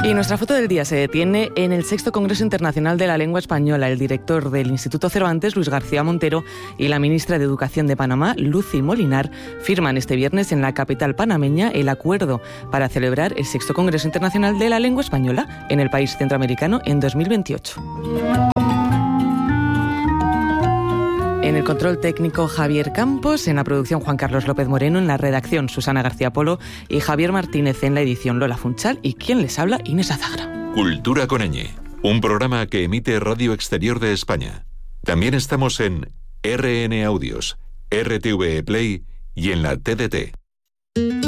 Y nuestra foto del día se detiene en el 6º Congreso Internacional de la Lengua Española. El director del Instituto Cervantes, Luis García Montero, y la ministra de Educación de Panamá, Lucy Molinar, firman este viernes en la capital panameña el acuerdo para celebrar el 6º Congreso Internacional de la Lengua Española en el país centroamericano en 2028. En el control técnico, Javier Campos; en la producción, Juan Carlos López Moreno; en la redacción, Susana García Polo y Javier Martínez; en la edición, Lola Funchal; y quien les habla, Inés Azagra. Cultura con Ñ, un programa que emite Radio Exterior de España. También estamos en RN Audios, RTV Play y en la TDT.